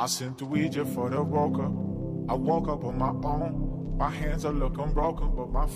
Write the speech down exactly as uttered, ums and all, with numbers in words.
I sent the Ouija for the woke up. I woke up on my own. My hands are looking broken, but my